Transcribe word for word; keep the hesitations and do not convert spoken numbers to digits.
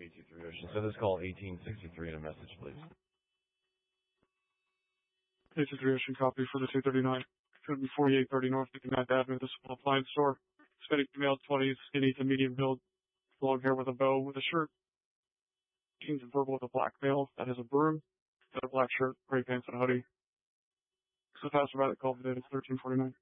eight two three Ocean. Send this call eighteen sixty-three in a message, please. eight two three Ocean, copy for the two thirty-nine. two forty-eight thirty North Ninth Avenue, the small appliance store. Hispanic female, twenties, skinny to medium build, long hair with a bow, with a shirt. Jeans and purple with a black male that has a broom, got a black shirt, gray pants, and a hoodie. So the passerby that called today is thirteen forty-nine.